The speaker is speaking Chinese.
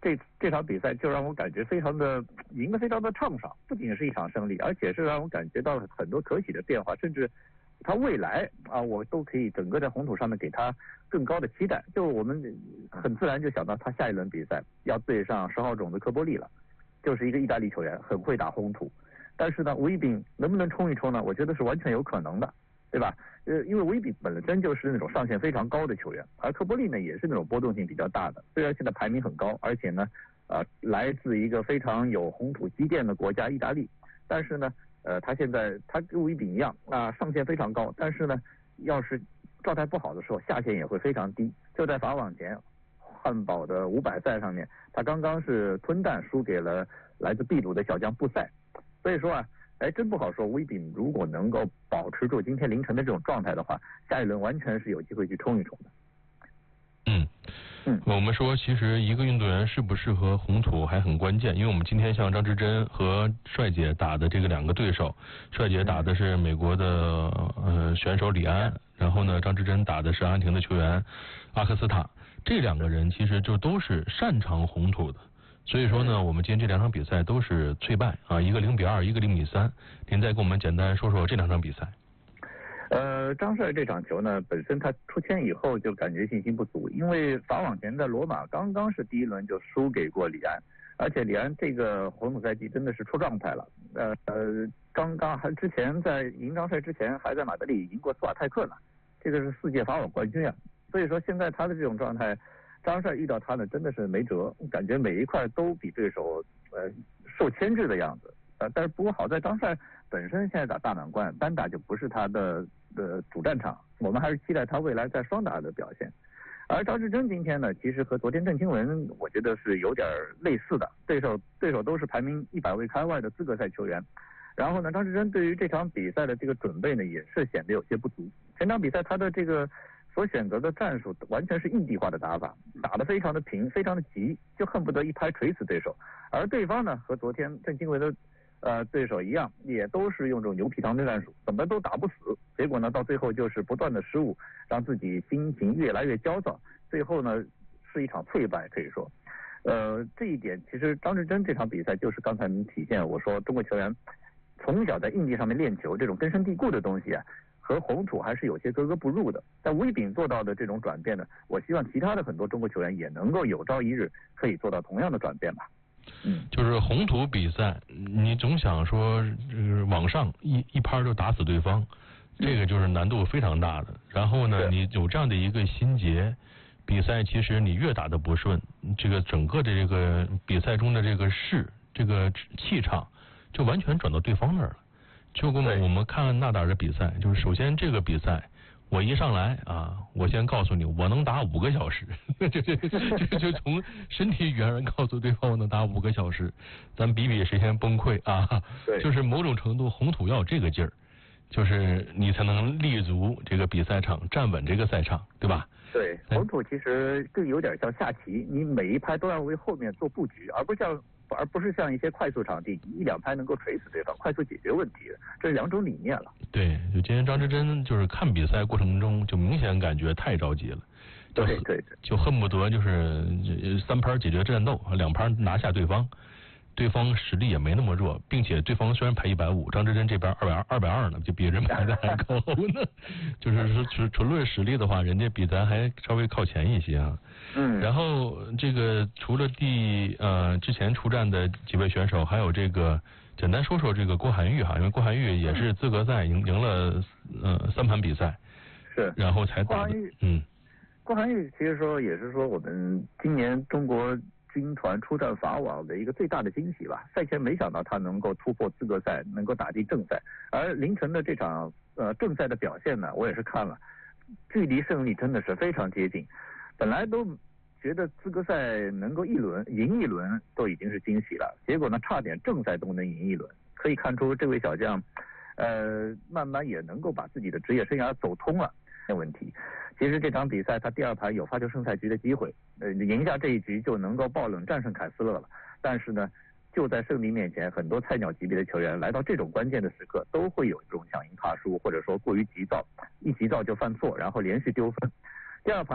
这场比赛就让我感觉赢得非常的畅爽，不仅是一场胜利，而且是让我感觉到了很多可喜的变化，甚至他未来啊，我都可以整个在红土上面给他更高的期待。就我们很自然就想到他下一轮比赛要对上10号种子科波利了，就是一个意大利球员，很会打红土。但是呢，吴一丙能不能冲一冲呢？我觉得是完全有可能的，对吧？因为吴一丙本身就是那种上限非常高的球员，而科波利呢也是那种波动性比较大的。虽然现在排名很高，而且呢，来自一个非常有红土积淀的国家意大利，但是呢，他现在他跟吴一丙一样上限非常高，但是呢，要是状态不好的时候，下限也会非常低。就在法网前，汉堡的500赛上面，他刚刚是吞蛋输给了来自秘鲁的小将布塞。所以说真不好说。吴一丙如果能够保持住今天凌晨的这种状态的话，下一轮完全是有机会去冲一冲的。 我们说其实一个运动员适不适合红土还很关键，因为我们今天像张之臻和帅姐打的这个2个对手，帅姐打的是美国的选手李安，然后呢张之臻打的是阿根廷的球员阿克斯塔，这2个人其实就都是擅长红土的。所以说呢，我们今天这2场比赛都是脆败一个0-2，一个0-3。您再给我们简单说说这2场比赛。 张帅这场球呢，本身他出签以后就感觉信心不足，因为法网前的罗马刚刚是第1轮就输给过李安，而且李安这个红土赛季真的是出状态了。刚刚还之前在赢张帅之前还在马德里赢过斯瓦泰克呢，这个是4届法网冠军啊。所以说现在他的这种状态，张帅遇到他呢真的是没辙，感觉每一块都比对手受牵制的样子。但是不过好在张帅本身现在打大满贯，单打就不是他的主战场，我们还是期待他未来在双打的表现。而张之臻今天呢，其实和昨天郑钦文我觉得是有点类似的，对手都是排名100位开外的资格赛球员。然后呢，张之臻对于这场比赛的这个准备呢，也是显得有些不足。前场比赛他的这个所选择的战术完全是印地化的打法，打得非常的平，非常的急，就恨不得一拍锤死对手。而对方呢，和昨天郑钦文的对手一样，也都是用这种牛皮糖的战术，怎么都打不死。结果呢，到最后就是不断的失误，让自己心情越来越焦躁，最后呢是一场脆败，可以说。这一点其实张之臻这场比赛就是刚才您体现我说中国球员从小在硬地上面练球，这种根深蒂固的东西和红土还是有些格格不入的。但吴一丙做到的这种转变呢，我希望其他的很多中国球员也能够有朝一日可以做到同样的转变吧。 就是红土比赛，你总想说往上一拍就打死对方，这个就是难度非常大的。然后呢，你有这样的一个心结，比赛其实你越打得不顺，这个整个的这个比赛中的这个这个气场就完全转到对方那儿了。就跟我们看纳达尔的比赛，就是首先这个比赛我一上来我先告诉你我能打5个小时，就从身体语言上告诉对方我能打5个小时，咱比比谁先崩溃就是某种程度红土要有这个劲儿，就是你才能立足这个比赛场，站稳这个赛场，对吧？ 对，红土其实更有点像下棋，你每一拍都要为后面做布局，而不是像一些快速场地1-2拍能够锤死对方，快速解决问题的，这是2种理念了。 对，就今天张之臻就是看比赛过程中就明显感觉太着急了， 对， 就恨不得就是3拍解决战斗，2拍拿下对方。对方实力也没那么弱，并且对方虽然排150，张之臻这边220呢，就比人排的还高呢。就是说纯论实力的话，人家比咱还稍微靠前一些然后这个除了之前出战的几位选手，还有这个简单说说这个郭涵玉因为郭涵玉也是资格赛赢了3盘比赛， 是， 然后才打的。 郭涵玉其实说也是说我们今年中国军团出战法网的一个最大的惊喜吧。赛前没想到他能够突破资格赛，能够打进正赛，而凌晨的这场正赛的表现呢，我也是看了，距离胜利真的是非常接近。本来都觉得资格赛能够赢一轮都已经是惊喜了，结果呢差点正赛都能赢一轮，可以看出这位小将慢慢也能够把自己的职业生涯走通了。没问题。其实这场比赛他第2盘有发球胜赛局的机会，赢下这一局就能够爆冷战胜凯斯勒了。但是呢，就在胜利面前，很多菜鸟级别的球员来到这种关键的时刻，都会有这种想赢怕输，或者说过于急躁，一急躁就犯错，然后连续丢分。第2盘